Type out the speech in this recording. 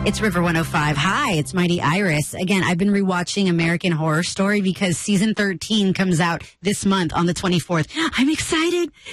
It's River 105. Hi, it's Mighty Iris. Again, I've been rewatching American Horror Story because season 13 comes out this month on the 24th. I'm excited